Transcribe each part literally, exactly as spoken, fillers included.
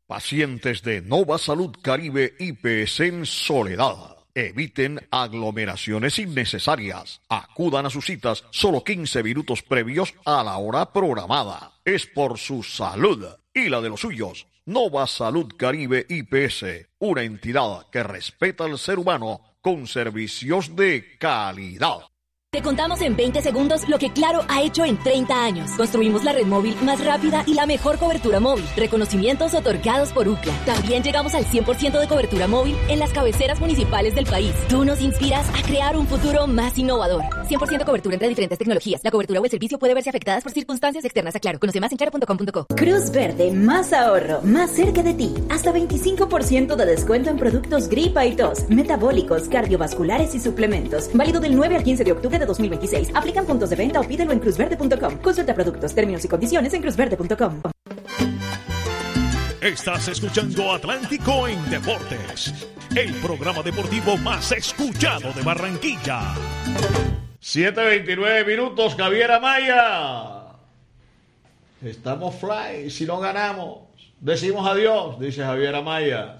Pacientes de Nova Salud Caribe I P S en Soledad. Eviten aglomeraciones innecesarias. Acudan a sus citas solo quince minutos previos a la hora programada. Es por su salud y la de los suyos. Nova Salud Caribe I P S, una entidad que respeta al ser humano con servicios de calidad. Te contamos en veinte segundos lo que Claro ha hecho en treinta años. Construimos la red móvil más rápida y la mejor cobertura móvil. Reconocimientos otorgados por U C L A. También llegamos al cien por ciento de cobertura móvil en las cabeceras municipales del país. Tú nos inspiras a crear un futuro más innovador. cien por ciento cobertura entre diferentes tecnologías. La cobertura o el servicio puede verse afectadas por circunstancias externas a Claro. Conoce más en claro punto com punto co. Cruz Verde, más ahorro, más cerca de ti. Hasta veinticinco por ciento de descuento en productos gripa y tos, metabólicos, cardiovasculares y suplementos. Válido del nueve al quince de octubre de dos mil veintiséis. Aplican puntos de venta o pídelo en cruz verde punto com. Consulta productos, términos y condiciones en cruz verde punto com. Estás escuchando Atlántico en Deportes, el programa deportivo más escuchado de Barranquilla. siete veintinueve minutos, Javier Amaya. Estamos fly, si no ganamos, decimos adiós, dice Javier Amaya.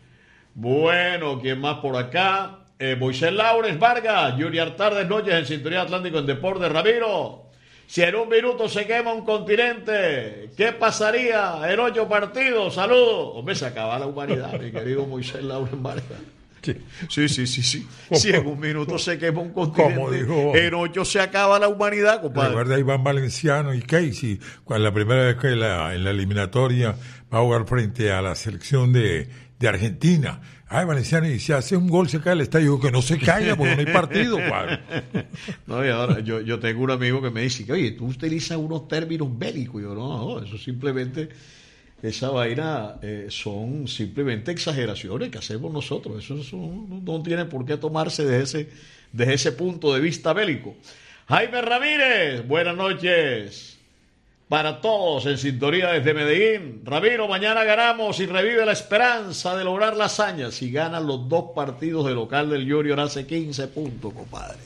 Bueno, ¿quién más por acá? Eh, Moisés Laures Vargas, Junior Tardes Noches en Sintonía Atlántico en Deportes. Ramiro, si en un minuto se quema un continente, ¿qué pasaría en ocho partidos? Saludos. Hombre, se acaba la humanidad, mi querido Moisés Laures Vargas. Sí, sí, sí, sí. sí. Si en un minuto se quema un continente, como dijo, en ocho se acaba la humanidad, compadre. Recuerda a Iván Valenciano y Casey, cuando la primera vez que la, en la eliminatoria va a jugar frente a la selección de, de Argentina. Ay, Valenciano, y si hace un gol se cae el estadio. Que no se caiga porque no hay partido, padre. No, y ahora yo, yo tengo un amigo que me dice que, oye, tú utilizas unos términos bélicos. Y yo, no, no, eso simplemente, esa vaina eh, son simplemente exageraciones que hacemos nosotros. Eso, eso no, no tiene por qué tomarse desde ese, desde ese punto de vista bélico. Jaime Ramírez, buenas noches. Para todos en sintonía desde Medellín. Ramiro, mañana ganamos y revive la esperanza de lograr la hazaña. Si ganan los dos partidos de local del Junior hace quince puntos, compadre.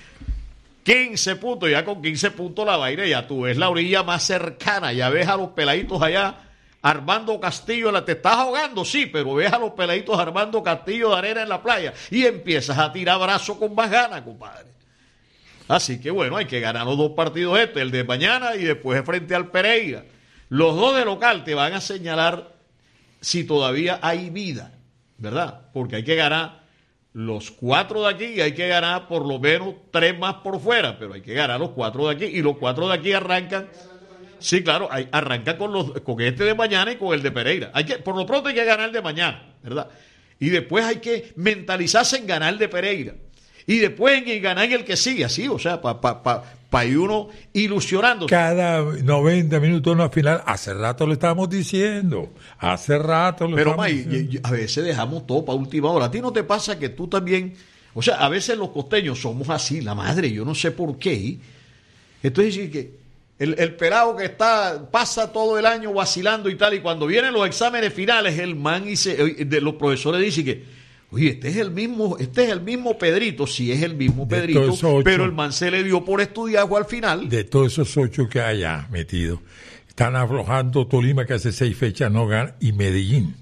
quince puntos, ya con quince puntos la vaina, ya tú ves la orilla más cercana, ya ves a los peladitos allá. Armando Castillo, te estás ahogando, sí, pero ves a los peladitos Armando Castillo de arena en la playa y empiezas a tirar brazos con más ganas, compadre. Así que bueno, hay que ganar los dos partidos este, el de mañana y después frente al Pereira. Los dos de local te van a señalar si todavía hay vida, ¿verdad? Porque hay que ganar los cuatro de aquí y hay que ganar por lo menos tres más por fuera, pero hay que ganar los cuatro de aquí y los cuatro de aquí arrancan. Sí, claro, hay, arranca con, los, con este de mañana y con el de Pereira. Hay que, por lo pronto hay que ganar el de mañana, ¿verdad? Y después hay que mentalizarse en ganar el de Pereira. Y después en ganar el que sigue, así, o sea, para pa, pa, pa ir uno ilusionándose. Cada noventa minutos una final, hace rato lo estábamos diciendo, hace rato lo Pero, estamos May, diciendo. a veces dejamos todo para última hora. ¿A ti no te pasa que tú también, o sea, a veces los costeños somos así, la madre, yo no sé por qué. Entonces, que el, el pelado que está, pasa todo el año vacilando y tal, y cuando vienen los exámenes finales, el man y se, de los profesores dicen que oye, este es el mismo, este es el mismo Pedrito, sí es el mismo De Pedrito, ocho, pero el man se le dio por estudiar al final. De todos esos ocho que haya metido, están aflojando Tolima, que hace seis fechas no gana, y Medellín.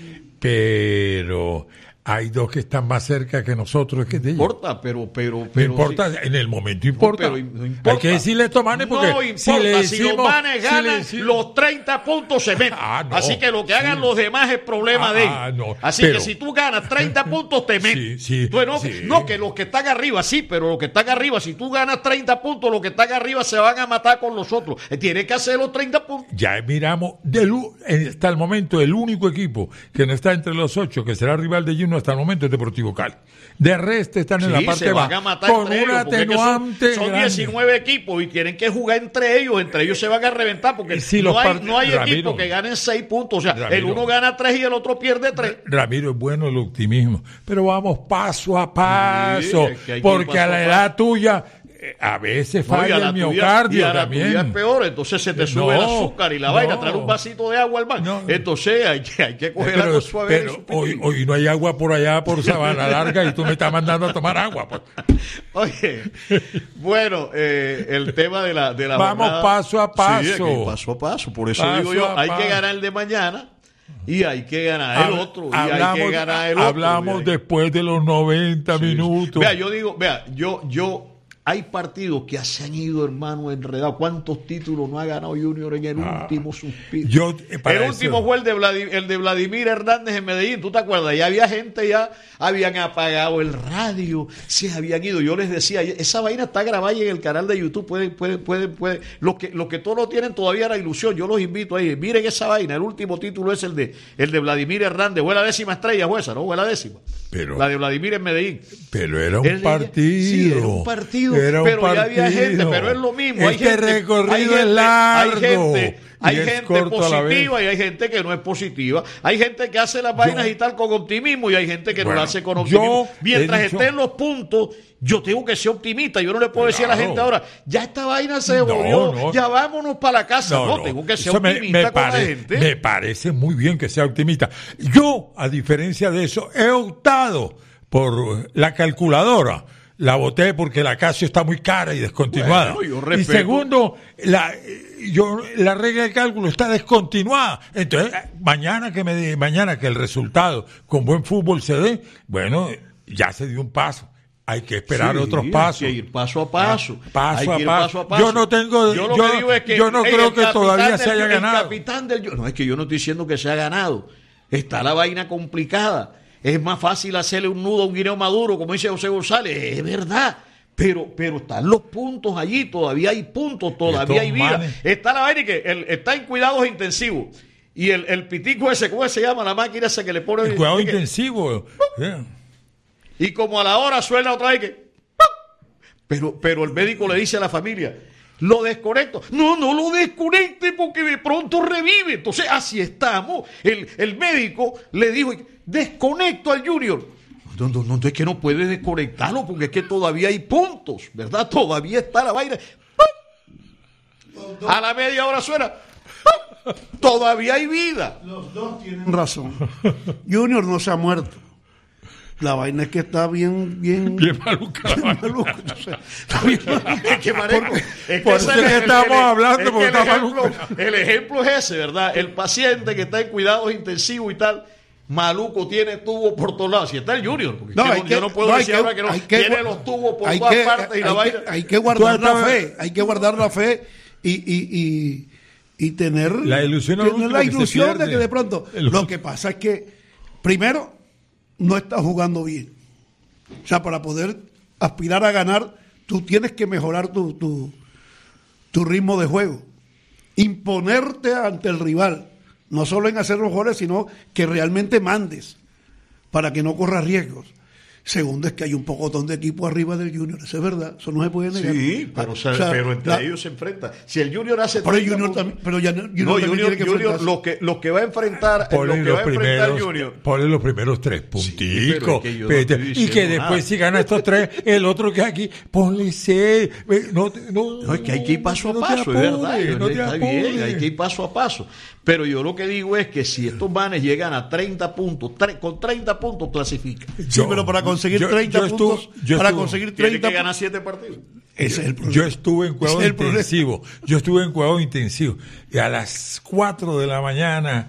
Pero hay dos que están más cerca que nosotros. Que no importa, pero... pero, pero no importa, sí. En el momento importa. No, pero no importa. Hay que decirle a estos manes porque... No importa, si, le decimos, si los manes ganan, si los treinta puntos se meten. Ah, no, así que lo que hagan sí. los demás es problema ah, de ellos. Ah, no, así pero, que si tú ganas treinta puntos, te meten. Sí, sí, bueno, sí. no, que los que están arriba, sí, pero los que están arriba, si tú ganas treinta puntos, los que están arriba se van a matar con los otros. Tienes que hacer los treinta puntos. Ya miramos, del, hasta el momento, el único equipo que no está entre los ocho, que será rival de Juno hasta el momento, es Deportivo Cali. De resto están en sí, la parte se van baja, a matar con entre un ellos, atenuante son, son grande. diecinueve equipos y tienen que jugar entre ellos, entre ellos se van a reventar porque si no, hay, part... no hay Ramiro, equipo que ganen seis puntos, o sea, Ramiro, el uno gana tres y el otro pierde tres. Ramiro, es bueno el optimismo, pero vamos paso a paso, sí, que porque paso a la edad a tuya a veces falla no, el miocardio tuya, y a también. La tuya es peor, entonces se te sube no, el azúcar y la no, vaina, traer un vasito de agua al mar. No, entonces hay que, hay que coger pero, algo suave. Pero hoy, hoy no hay agua por allá, por Sabana Larga, y tú me estás mandando a tomar agua. Pues. Oye, bueno, eh, el tema de la, de la Vamos jornada, paso a paso. Sí, paso a paso, por eso paso digo yo, hay paso. que ganar el de mañana y hay que ganar el otro, y hablamos, hay que ganar el otro. Hablamos después de los noventa sí, minutos. Vea, yo digo, vea, yo, yo, hay partidos que se han ido, hermano, enredados. ¿Cuántos títulos no ha ganado Junior en el ah, último suspiro? Yo, el último fue el de, Vladimir, el de Vladimir Hernández en Medellín, ¿tú te acuerdas? Ya había gente, ya habían apagado el radio, se habían ido. Yo les decía, esa vaina está grabada en el canal de YouTube, pueden, pueden, pueden, pueden. Los que, los que todos lo tienen todavía la ilusión, yo los invito ahí, miren esa vaina. El último título es el de, el de Vladimir Hernández, fue la décima estrella, fue esa, ¿no? Fue la décima. Pero, la de Vladimir en Medellín. Pero era un Él, partido. Sí, era un partido. Era un pero partido. Ya había gente, pero es lo mismo. Este hay gente, recorrido hay gente, es largo. Hay gente, hay gente positiva y hay gente que no es positiva. Hay gente que hace las vainas yo, y tal con optimismo y hay gente que bueno, no lo hace con optimismo. Mientras dicho, estén los puntos, yo tengo que ser optimista. Yo no le puedo claro. decir a la gente ahora, ya esta vaina se volvió, no, no. ya vámonos para la casa. No, no, no tengo que ser eso optimista me, me con pare, la gente. Me parece muy bien que sea optimista. Yo, a diferencia de eso, he optado por la calculadora. La voté porque la Casio está muy cara y descontinuada. Bueno, y segundo, la, yo, la regla de cálculo está descontinuada. Entonces, mañana que me mañana que el resultado con buen fútbol se dé, bueno, ya se dio un paso. Hay que esperar sí, otros pasos. Hay que ir paso a paso. Paso, hay a, que ir paso. paso a paso. Yo no tengo. Yo, lo yo, que digo es que, yo no creo que todavía del, se haya ganado. El capitán del, no, es que yo no estoy diciendo que se ha ganado. Está la vaina complicada. Es más fácil hacerle un nudo a un guineo maduro, como dice José González, es verdad, pero, pero están los puntos allí, todavía hay puntos, todavía hay vida. Manes. Está la vaina que el, está en cuidados intensivos. Y el, el pitico ese, ¿cómo se llama? La máquina esa que le pone... El cuidado intensivo. Yeah. Y como a la hora suena otra vez que... Pero, pero el médico le dice a la familia... Lo desconecto. No, no lo desconecte porque de pronto revive. Entonces, así estamos. El, el médico le dijo, desconecto al Junior. No, no, no, es que no puede desconectarlo porque es que todavía hay puntos, ¿verdad? Todavía está la vaina. A la media hora suena. Todavía hay vida. Los dos tienen razón. Junior no se ha muerto. La vaina es que está bien, bien, bien maluca. Bien maluca. Entonces, está bien maluca. Es que, marico, es que por eso es que estamos el, hablando, es porque que está el ejemplo, maluca. El ejemplo es ese, ¿verdad? El paciente que está en cuidados intensivos y tal, maluco, tiene tubos por todos lados. Si está el Junior, porque no, yo, que, yo no puedo no, decir que, ahora que no, que, tiene los tubos por todas que, partes y la vaina. Hay que guardar la fe, hay que guardar la fe y, y, y, y tener la ilusión, tener la ilusión de que de pronto. Lo que pasa es que, primero, no está jugando bien. O sea, para poder aspirar a ganar, tú tienes que mejorar tu, tu, tu ritmo de juego. Imponerte ante el rival. No solo en hacer los goles, sino que realmente mandes para que no corras riesgos. Segundo es que hay un pocotón de equipos arriba del Junior, eso es verdad, eso no se puede negar. Sí, pero, o sea, o sea, pero entre la, ellos se enfrenta. Si el Junior hace pero el Junior también, pero ya Junior, no, Junior, tiene que Junior los que los que va a enfrentar, lo que va a enfrentar Junior. Ponle los primeros tres punticos. Sí, es que no y que después nada. Si gana estos tres, el otro que aquí, ponle seis. No, no, no, es que hay que ir paso no a paso, apures, es verdad. No está bien, hay que ir paso a paso. Pero yo lo que digo es que si estos manes llegan a treinta puntos, tre- con treinta puntos clasifican. Sí, yo, pero para conseguir yo, treinta yo puntos, estuve, yo para estuve, conseguir treinta tiene que ganar siete partidos. Ese es el problema. Yo estuve en cuidado intensivo. Yo estuve en cuidado intensivo. Y a las cuatro de la mañana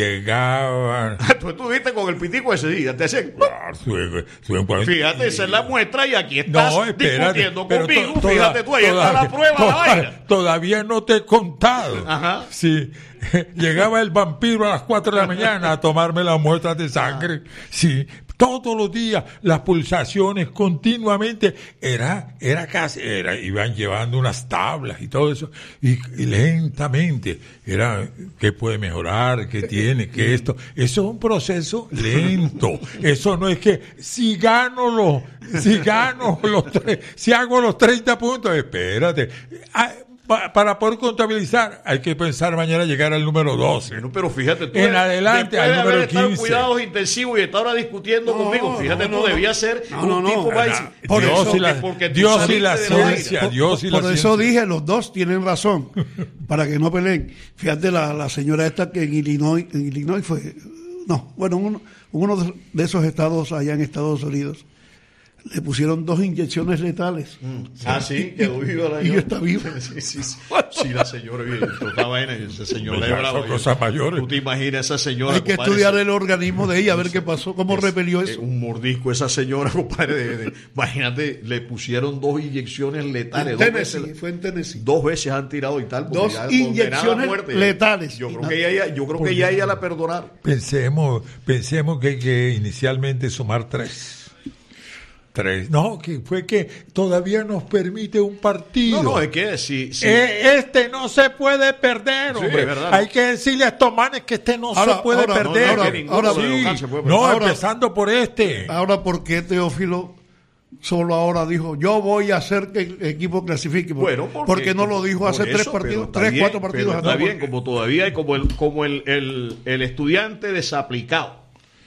llegaban. Tú estuviste con el pitico ese día, te hacen. Ah, estuve, estuve en cuidado. Fíjate, esa es la muestra y aquí estás no, espérate, discutiendo conmigo. To, toda, Fíjate tú, ahí toda, está la prueba, toda, la vaina. Todavía no te he contado. Ajá. Sí. Llegaba el vampiro a las cuatro de la mañana a tomarme las muestras de sangre. Sí. Todos los días, las pulsaciones continuamente, era, era casi, era, iban llevando unas tablas y todo eso, y, y lentamente, era, ¿qué puede mejorar? ¿Qué tiene? ¿Qué esto? Eso es un proceso lento. Eso no es que, si gano los, si gano los tres, si hago los treinta puntos, espérate. Ah, para poder contabilizar, hay que pensar mañana llegar al número doce. Bueno, pero fíjate tú. En adelante al número quince. Cuidados intensivos y está ahora discutiendo no, conmigo. Fíjate no, tú, no, debía ser no, no, un no, tipo no, más. Por Dios eso, y la, porque Dios y la ciencia. Por, Dios y por, la por eso ciencia. dije, los dos tienen razón. Para que no peleen. Fíjate, la, la señora esta que en Illinois, en Illinois fue. No, bueno, uno, uno de esos estados allá en Estados Unidos. le pusieron dos inyecciones letales. Mm. Ah, sí, quedó vivo la Y yo está vivo. Sí, sí, sí. Sí, la señora, esta vaina, ese señor Ya es bravo. son cosas mayores. Tú te imaginas esa señora. Hay que compadre, estudiar ese- el organismo de ella, a ver qué pasó, cómo es- repelió es eso. un mordisco esa señora, compadre. De, de- imagínate, le pusieron dos inyecciones letales. En Dos Tennessee, veces, fue en Tennessee. dos veces han tirado y tal. porque Dos ya condenada a inyecciones muerte. letales. Yo creo que ella, yo creo que ya ella la perdonaron. Pensemos, pensemos que hay que inicialmente sumar tres. Tres. No, que fue que todavía nos permite un partido. No, no, es que si, si Eh, este no se puede perder, Sí, hombre. es verdad. Hay que decirle a estos manes que este no Ahora, se puede ahora, perder. no, no, ahora, que ninguno ahora, de los Sí. locales se puede perder. No, Ahora- empezando por este. Ahora, ¿por qué Teófilo solo ahora dijo, yo voy a hacer que el equipo clasifique? Bueno, porque, no lo dijo por hace eso, tres pero partidos, está tres, bien, cuatro partidos pero está atrás. bien, como todavía hay como el, como el, el, el estudiante desaplicado.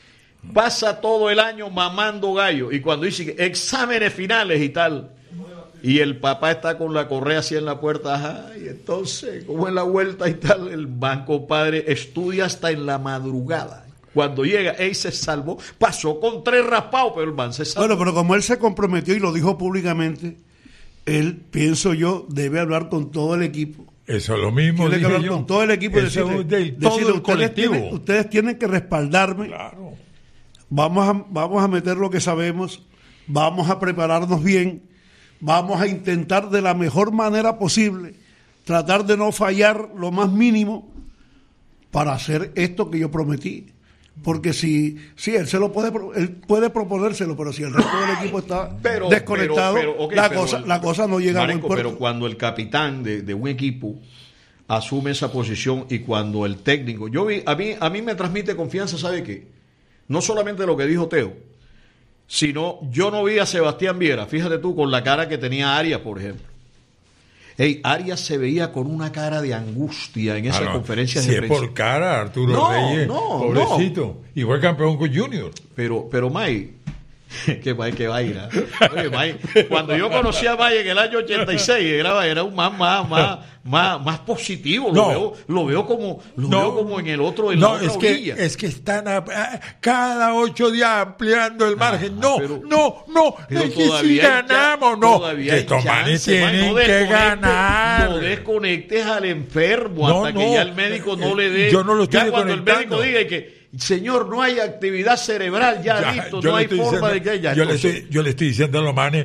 Pasa todo el año mamando gallo y cuando dice que exámenes finales y tal, y el papá está con la correa así en la puerta, ajá, y entonces, como en la vuelta y tal, el banco padre estudia hasta en la madrugada. Cuando llega, él se salvó, pasó con tres raspados, pero el man se salvó. Bueno, pero como él se comprometió y lo dijo públicamente, él, pienso yo, debe hablar con todo el equipo. Eso es lo mismo. Tiene que dije hablar yo. con todo el equipo y Eso decirle, es del todo decirle, el ustedes, colectivo. tienen, ustedes tienen que respaldarme. Claro. Vamos a, vamos a meter lo que sabemos, vamos a prepararnos bien, vamos a intentar de la mejor manera posible, tratar de no fallar lo más mínimo para hacer esto que yo prometí. Porque si, si él se lo puede, pro- él puede proponérselo, pero si el resto del equipo está Pero- desconectado, pero- pero, ok, la, pero cosa, el- la cosa no llega Marenco, a buen puerto. pero cuando el capitán de, de un equipo asume esa posición y cuando el técnico, yo vi, a mí, a mí me transmite confianza, ¿sabe qué? No solamente lo que dijo Teo, sino yo no vi a Sebastián Viera, fíjate tú, con la cara que tenía Arias, por ejemplo. Ey, Arias se veía con una cara de angustia en esa Ah, no. conferencia Si de es prensa. por cara, Arturo No, Reyes, no, pobrecito. Y fue campeón con Junior. Pero, pero May, que May que vaina. Oye, May, cuando yo conocí a May en el año ochenta y seis, era, era un más, más, más, más, más positivo. Lo No. veo, lo veo como, lo No. veo como en el otro, en No, la otra es que, orilla. es que están a- a- cada ocho días ampliando el margen. No, pero- no, no. Pero Es que si todavía hay ganamos, cha- no. todavía Que hay estos manes chance, man. tienen No que desconectes- ganar. No desconectes al enfermo No, hasta que no. ya el médico no Eh, le dé. yo no lo estoy ya cuando el desconectando. médico diga que, señor, no hay actividad cerebral, ya, Ya, listo, yo no le hay estoy forma diciendo- de que haya. yo, le Entonces, estoy, yo le estoy diciendo a los manes,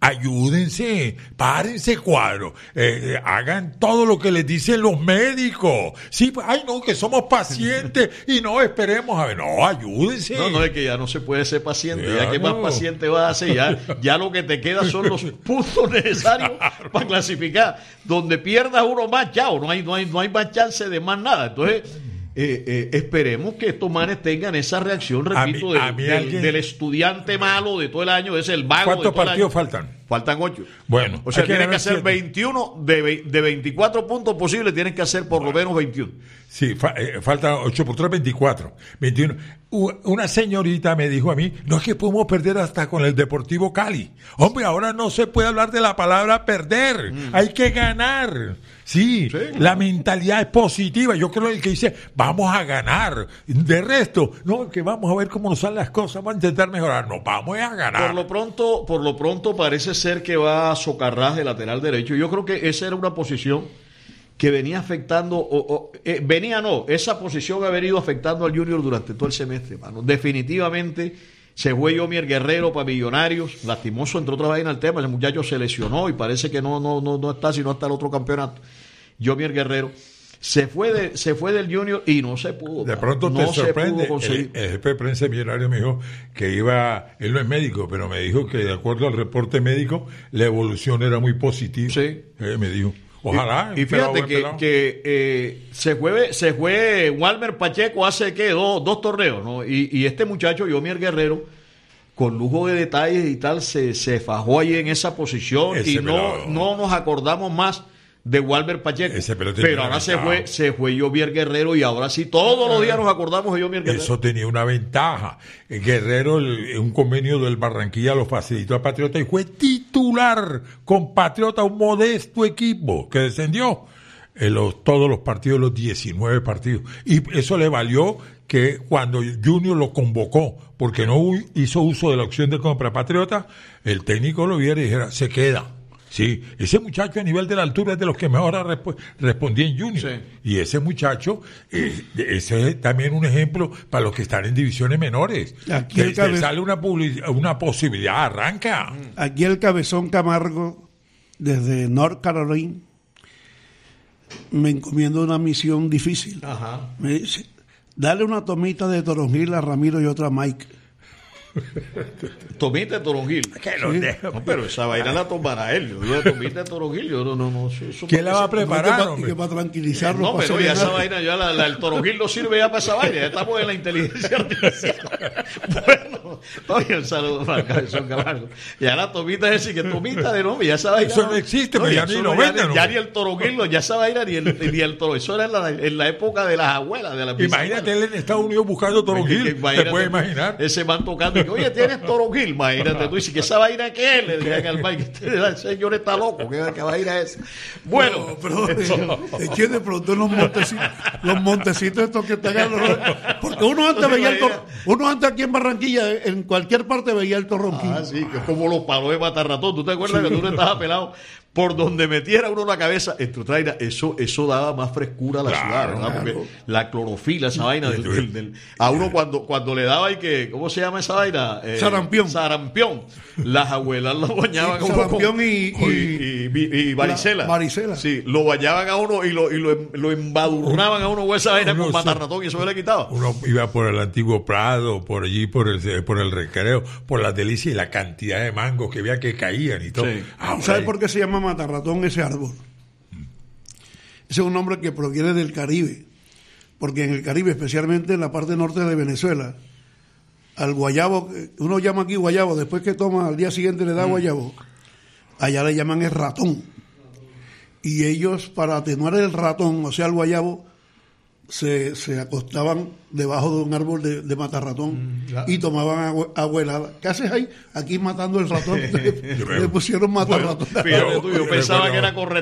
ayúdense, párense cuadro, eh, eh, hagan todo lo que les dicen los médicos. Sí, pues, ay no, que somos pacientes y no esperemos a ver, no, ayúdense. No, no, es que ya no se puede ser paciente. Ya Ya que más no. paciente vas a ser, ya, ya lo que te queda son los puntos necesarios para clasificar. Donde pierdas uno más, chao, no hay, no hay, no hay más chance de más nada. Entonces, eh, eh, esperemos que estos manes tengan esa reacción, A repito, mí- del, a mí del- alguien- del estudiante malo de todo el año, es el vago de ¿Cuántos todo el partidos año. faltan? Faltan ocho. Bueno, O sea, hay que tienes que ganar hacer siete. veintiuno de, ve- de veinticuatro puntos posibles, tienes que hacer por lo menos veintiuno. Sí, fa- eh, faltan ocho por tres, veinticuatro. veintiuno. U- Una señorita me dijo a mí, no es que podemos perder hasta con el Deportivo Cali. Hombre, ahora no se puede hablar de la palabra perder, hay que ganar. Sí, Sí. la mentalidad es positiva. Yo creo que el que dice, vamos a ganar. De resto, no, que vamos a ver cómo nos salen las cosas, vamos a intentar mejorar. No, vamos a ganar. Por lo pronto, por lo pronto parece ser que va a Socarrás de lateral derecho. Yo creo que esa era una posición que venía afectando, o, o, eh, venía no, esa posición ha venido afectando al Junior durante todo el semestre, mano. Definitivamente se fue Yomier Guerrero para Millonarios, lastimoso entre otras vainas el tema, ese muchacho se lesionó y parece que no, no, no, no está sino hasta el otro campeonato. Yomier Guerrero se fue de, se fue del Junior y no se pudo. De mano. pronto no te se sorprende. pudo conseguir. El, el jefe de prensa millonario me dijo que iba, él no es médico, pero me dijo que de acuerdo al reporte médico, la evolución era muy positiva. Sí. Eh, me dijo, ojalá. Y, y pelado, fíjate buen que, pelado. que eh, se fue se fue Walmer Pacheco hace que dos, dos torneos, ¿no? Y, y este muchacho, Yomier Guerrero, con lujo de detalles y tal, se, se fajó ahí en esa posición Ese y no, pelado. no nos acordamos más de Walmer Pacheco. Ese pelado tenía Pero una ahora se ventaja. fue, se fue Yomier Guerrero y ahora sí todos los días nos acordamos de Yomier Guerrero. Eso tenía una ventaja. El Guerrero, el- un convenio del Barranquilla lo facilitó a Patriota y fue titular con Patriota, un modesto equipo que descendió. en los, todos los partidos, los diecinueve partidos. Y eso le valió que cuando Junior lo convocó, porque no hizo uso de la opción de compra patriota, el técnico lo viera y dijera, se queda. Sí, ese muchacho a nivel de la altura es de los que mejor resp- respondía en Junior. Sí. Y ese muchacho, eh, ese es también un ejemplo para los que están en divisiones menores. Aquí el te, cabe- te sale una, public- una posibilidad, arranca. Aquí el Cabezón Camargo, desde North Carolina, me encomienda una misión difícil. Ajá. Me dice, dale una tomita de toronjil a Ramiro y otra a Mike. Tomita de toronjil. Que lo Sí. dejo. No, pero esa vaina la tomará él. Yo digo, tomita de toronjil, yo no, no, no. Eso ¿Quién la va a preparar, Y que hombre? para tranquilizarlo. No, para pero ya esa serenar. vaina, ya la, la- el toronjil no sirve ya para esa vaina, ya estamos en la inteligencia artificial. Bueno, oye, un saludo para el Cabezón Camargo. Ya la tomita es decir, que tomita de nombre, ya esa vaina. Eso no existe, pero ya eso ni no, lo ya venden, ni- Ya hombre. ni el toronjil, no, ya esa vaina ni el, ni el toro. Eso era en la, en la época de las abuelas, de las Imagínate él en Estados Unidos buscando toronjil, te puedes imaginar. Ese man tocando y que, oye, tienes toronjil, imagínate tú, y si que esa vaina que es, le dirían al Mike, el señor está loco, ¿qué, qué vaina es? Bueno, No, pero eh, es que de pronto los montecitos, los montecitos estos que están a los- porque uno antes ¿No te veía el tor- imaginas? uno antes aquí en Barranquilla, en cualquier parte veía el torronquín. ah, sí, que es como los palos de matarratón. ¿Tú te acuerdas que tú no estabas pelado? Por donde metiera uno la cabeza, en tu traina, eso, eso daba más frescura a la Claro, ciudad, ¿verdad? claro. Porque la clorofila, esa vaina del, del- del- a uno cuando, cuando le daba y que, ¿cómo se llama esa vaina? Eh, Sarampión. Sarampión. Las abuelas lo bañaban Sí, a uno sarampión con- y- con- y- y- y varicela. la- varicela. Sí, lo bañaban a uno y lo, y lo, em- lo embadurnaban a uno con esa vaina Uno con se- matarratón y eso se le quitaba. Uno iba por el antiguo Prado, por allí, por el, por el recreo, por las delicias y la cantidad de mangos que veía que caían y todo. Sí. Ahora, ¿Sabes por qué se llama matarratón ese árbol? Ese es un nombre que proviene del Caribe, porque en el Caribe, especialmente en la parte norte de Venezuela, al guayabo, uno llama aquí guayabo, después que toma al día siguiente le da guayabo, allá le llaman el ratón. Y ellos, para atenuar el ratón, o sea, el guayabo, se, se acostaban debajo de un árbol de, de matarratón y tomaban agua, agua helada. ¿Qué haces ahí? Aquí matando el ratón. Le, le pusieron matarratón. Fíjate tú, yo Yo pensaba recuerdo- que era correcto.